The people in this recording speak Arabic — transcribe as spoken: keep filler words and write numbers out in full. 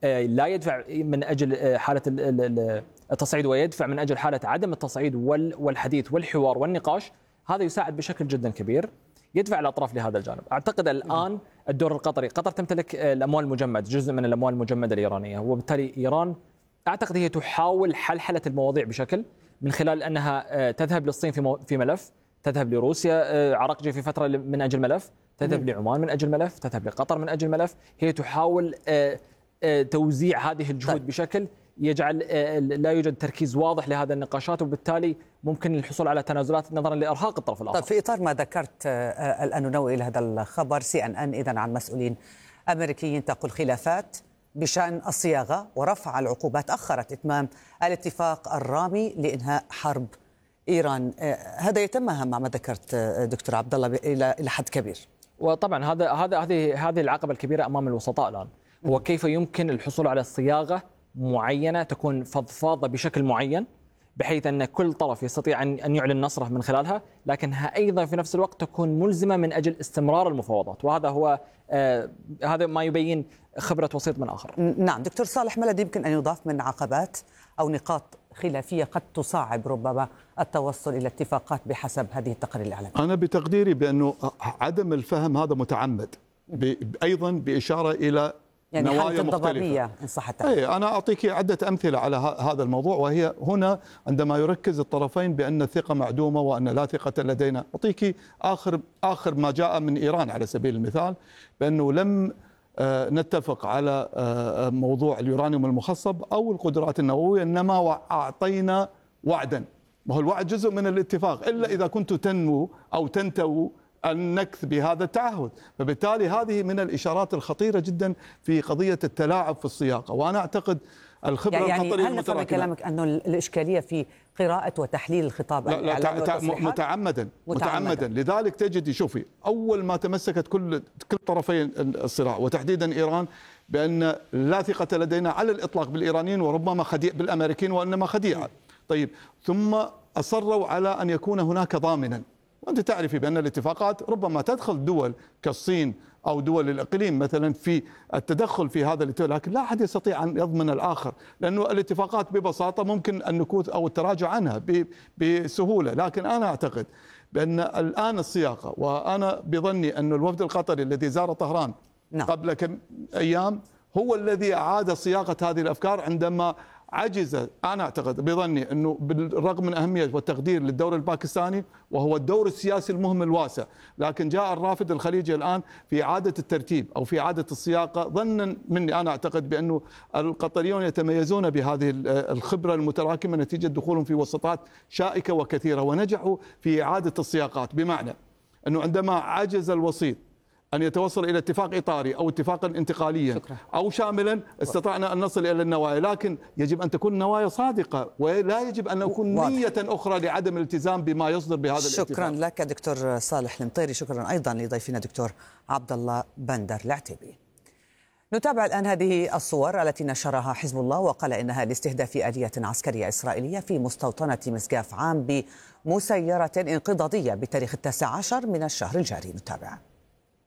لا يدفع من أجل حالة التصعيد ويدفع من أجل حالة عدم التصعيد والحديث والحوار والنقاش، هذا يساعد بشكل جدا كبير يدفع الأطراف لهذا الجانب. أعتقد الآن الدور القطري، قطر تمتلك الأموال المجمدة، جزء من الأموال المجمدة الإيرانية، وبالتالي إيران أعتقد هي تحاول حلحلة المواضيع بشكل من خلال أنها تذهب للصين في في ملف، تذهب لروسيا عراقجي في فترة من أجل ملف، تذهب لعمان من أجل ملف، تذهب لقطر من أجل ملف. هي تحاول توزيع هذه الجهود طيب. بشكل يجعل لا يوجد تركيز واضح لهذا النقاشات، وبالتالي ممكن الحصول على تنازلات نظرا لإرهاق الطرف الآخر. طيب في إطار ما ذكرت الآن ننوه إلى هذا الخبر، سي أن أن إذن عن مسؤولين أمريكيين تقول خلافات بشأن الصياغة ورفع العقوبات أخرت إتمام الاتفاق الرامي لإنهاء حرب إيران. هذا يتمهم مع ما ذكرت دكتور عبد الله إلى إلى حد كبير. وطبعا هذا هذا هذه هذه العقبة الكبيرة أمام الوسطاء الآن، هو كيف يمكن الحصول على صياغة معينة تكون فضفاضة بشكل معين، بحيث أن كل طرف يستطيع أن يعلن نصره من خلالها، لكنها أيضا في نفس الوقت تكون ملزمة من أجل استمرار المفاوضات. وهذا هو آه هذا ما يبين خبرة وسيط من آخر. نعم دكتور صالح، ما الذي يمكن أن يضاف من عقبات أو نقاط خلافية قد تصعب ربما التوصل إلى اتفاقات بحسب هذه التقارير الإعلامية؟ أنا بتقديري بأنه عدم الفهم هذا متعمد، أيضا بإشارة إلى يعني نوايا مختلفة. إن صح التعبير. أي أنا أعطيك عدة أمثلة على هذا الموضوع، وهي هنا عندما يركز الطرفين بأن الثقة معدومة وأن لا ثقة لدينا. أعطيك آخر آخر ما جاء من إيران على سبيل المثال، بأنه لم نتفق على موضوع اليورانيوم المخصب أو القدرات النووية، إنما أعطينا وعدا، وهو الوعد جزء من الاتفاق، إلا إذا كنت تنمو أو تنتوي النكث بهذا التعهد. فبالتالي هذه من الإشارات الخطيرة جدا في قضية التلاعب في الصياغة. وأنا أعتقد الخبرة يعني القطرية هل نفهم كلامك أنه الإشكالية في قراءة وتحليل الخطاب لا لا تع... متعمدا متعمدا لذلك تجدي شوفي أول ما تمسكت كل كل طرفي الصراع وتحديدا إيران بأن لا ثقة لدينا على الإطلاق بالإيرانيين وربما خديع بالأمريكيين وإنما خديعة. طيب ثم أصروا على أن يكون هناك ضامنا، وأنت تعرفي بأن الاتفاقات ربما تدخل دول كالصين أو دول الإقليم مثلا في التدخل في هذا الاتفاق، لكن لا أحد يستطيع أن يضمن الآخر، لأنه الاتفاقات ببساطة ممكن النكوث أو التراجع عنها بسهولة. لكن أنا أعتقد بأن الآن الصياغة، وأنا بظني أن الوفد القطري الذي زار طهران نعم. قبل كم أيام هو الذي أعاد صياغة هذه الأفكار عندما عجز. أنا أعتقد بظني أنه بالرغم من أهمية والتقدير للدور الباكستاني وهو الدور السياسي المهم الواسع، لكن جاء الرافد الخليجي الآن في إعادة الترتيب أو في إعادة السياقة، ظنا مني أنا أعتقد بأنه القطريون يتميزون بهذه الخبرة المتراكمة نتيجة دخولهم في وسطات شائكة وكثيرة، ونجحوا في إعادة السياقات، بمعنى أنه عندما عجز الوسيط أن يتوصل إلى اتفاق إطاري أو اتفاقا انتقاليا شكرا. أو شاملا، استطعنا أن نصل إلى النوايا، لكن يجب أن تكون نوايا صادقة ولا يجب أن نكون نية أخرى لعدم الالتزام بما يصدر بهذا الاتفاق. شكرا لك دكتور صالح المطيري، شكرا أيضا لضيفنا دكتور عبد الله بندر العتيبي. نتابع الآن هذه الصور التي نشرها حزب الله وقال إنها لاستهداف آلية عسكرية إسرائيلية في مستوطنة مسقاف عام بمسيرة انقضاضية بتاريخ التاسع عشر من الشهر الجاري. نتابع.